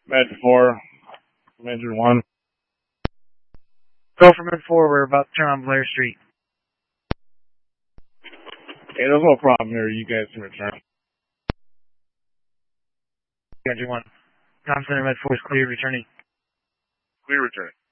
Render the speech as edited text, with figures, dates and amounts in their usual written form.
Med 4, Major 1. Go for Med 4, we're about to turn on Blair Street. Hey, there's no problem here, you guys can return. Major 1. Tom Center Med 4 is clear, returning. Clear return.